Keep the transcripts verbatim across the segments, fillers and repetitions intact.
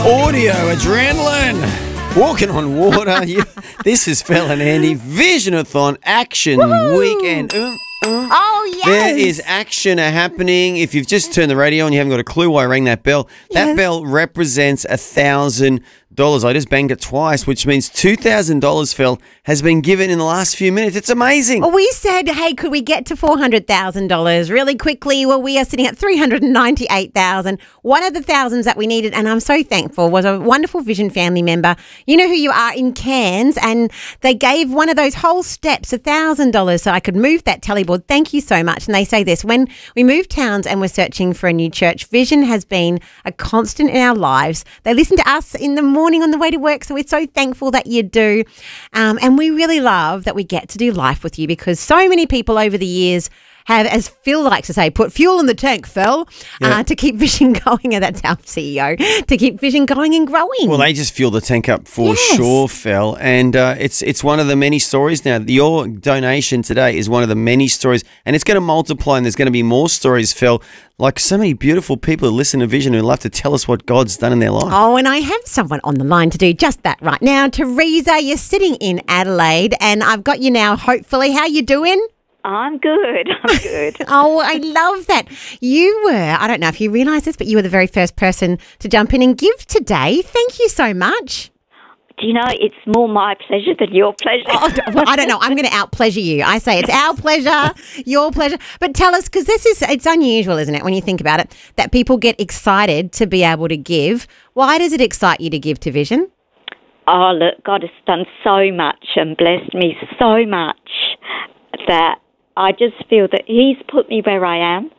Audio adrenaline. Walking on water. You, this is Phil and Andy. Vision-a-thon action Woo-hoo. weekend. Uh, uh. Oh, yes. There is action happening. If you've just turned the radio on, you haven't got a clue why I rang that bell. That Yes. bell represents a thousand dollars. I just banged it twice, which means two thousand dollars, Phil, has been given in the last few minutes. It's amazing. Well, we said, hey, could we get to four hundred thousand dollars really quickly? Well, we are sitting at three hundred ninety-eight thousand dollars. One of the thousands that we needed, and I'm so thankful, was a wonderful Vision family member. You know who you are, in Cairns, and they gave one of those whole steps one thousand dollars so I could move that telly board. Thank you so much. And they say this, when we move towns and we're searching for a new church, Vision has been a constant in our lives. They listen to us in the morning on the way to work, so we're so thankful that you do. Um, and we really love that we get to do life with you, because so many people over the years have, as Phil likes to say, put fuel in the tank, Phil, Yeah. uh, to keep Vision going. And that's our C E O, to keep Vision going and growing. Well, they just fuel the tank up for Yes. sure, Phil. And uh, it's it's one of the many stories now. Your donation today is one of the many stories, and it's going to multiply, and there's going to be more stories, Phil, like so many beautiful people who listen to Vision who love to tell us what God's done in their life. Oh, and I have someone on the line to do just that right now. Teresa, you're sitting in Adelaide, and I've got you now, hopefully. How you doing? I'm good. I'm good. Oh, I love that. You were, I don't know if you realise this, but you were the very first person to jump in and give today. Thank you so much. Do you know, it's more my pleasure than your pleasure. Oh, well, I don't know. I'm going to out-pleasure you. I say it's our pleasure, your pleasure. But tell us, because this is, it's unusual, isn't it, when you think about it, that people get excited to be able to give. Why does it excite you to give to Vision? Oh, look, God has done so much and blessed me so much that I just feel that He's put me where I am.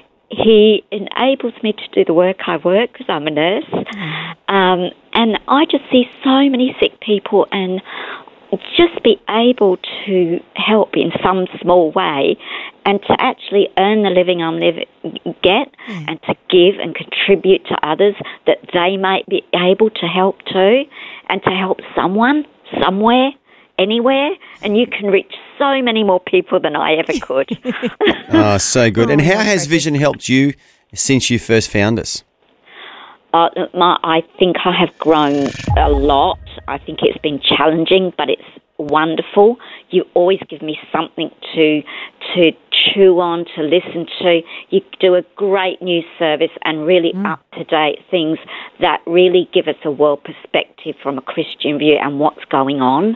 He enables me to do the work I work, because I'm a nurse. Um, and I just see so many sick people, and just be able to help in some small way, and to actually earn the living I'm live, get, Mm. and to give and contribute to others that they might be able to help too, and to help someone, somewhere, anywhere, and you can reach so many more people than I ever could. Oh, so good. Oh, And how that's has so Vision helped you since you first found us? Uh, my, I think I have grown a lot. I think it's been challenging, but it's wonderful. You always give me something to to chew on, to listen to. You do a great news service and really Mm. up-to-date things that really give us a world perspective from a Christian view and what's going on.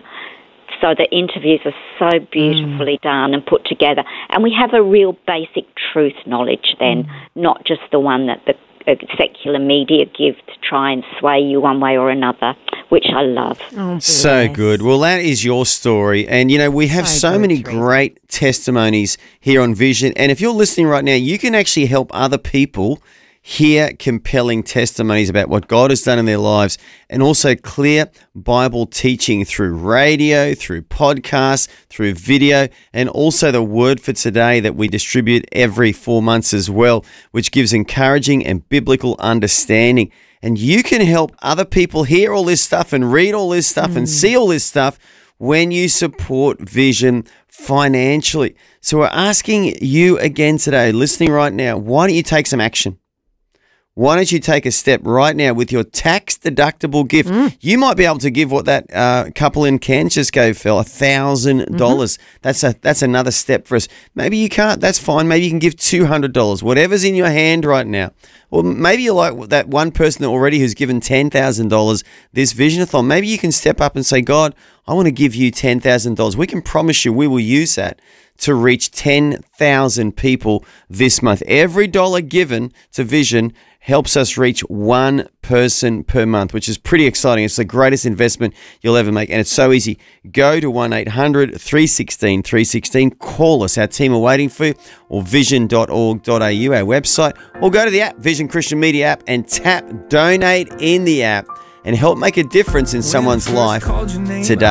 So the interviews are so beautifully Mm. done and put together. And we have a real basic truth knowledge then, Mm. not just the one that the uh, secular media give to try and sway you one way or another, which I love. Oh, So bless. good. Well, that is your story. And, you know, we have So so, good, many Teresa. great testimonies here on Vision. And if you're listening right now, you can actually help other people hear compelling testimonies about what God has done in their lives, and also clear Bible teaching through radio, through podcasts, through video, and also the Word for Today that we distribute every four months as well, which gives encouraging and biblical understanding. And you can help other people hear all this stuff and read all this stuff and see all this stuff when you support Vision financially. So we're asking you again today, listening right now, why don't you take some action? Why don't you take a step right now with your tax-deductible gift? Mm. You might be able to give what that uh, couple in Cairns just gave, Phil, one thousand dollars. Mm-hmm. That's a that's another step for us. Maybe you can't. That's fine. Maybe you can give two hundred dollars, whatever's in your hand right now. Or maybe you're like that one person already who's given ten thousand dollars this Vision-a-thon. Maybe you can step up and say, God, I want to give you ten thousand dollars. We can promise you we will use that to reach ten thousand people this month. Every dollar given to Vision helps us reach one person per month, which is pretty exciting. It's the greatest investment you'll ever make, and it's so easy. Go to one eight hundred three one six three one six, call us. Our team are waiting for you, or vision dot org dot a u, our website, or go to the app, Vision Christian Media app, and tap Donate in the app and help make a difference in someone's life today.